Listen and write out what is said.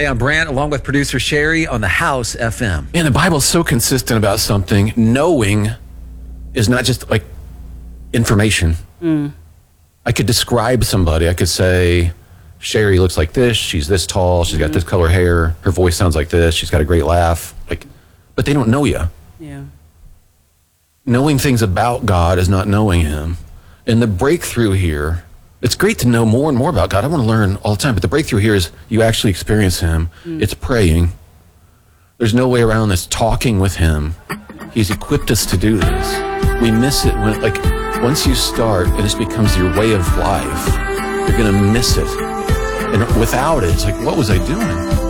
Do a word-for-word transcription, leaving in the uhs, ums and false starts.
Hey, I'm Brant, along with producer Sherry on the House F M. Man, the Bible's so consistent about something. Knowing is not just like information. Mm. I could describe somebody. I could say, Sherry looks like this. She's this tall. She's mm-hmm. got this color hair. Her voice sounds like this. She's got a great laugh. Like, but they don't know you. Yeah. Knowing things about God is not knowing him. And the breakthrough here, it's great to know more and more about God. I want to learn all the time. But the breakthrough here is you actually experience him. Mm. It's praying. There's no way around this. Talking with him. He's equipped us to do this. We miss it when, like, once you start and this becomes your way of life, you're going to miss it. And without it, it's like, what was I doing?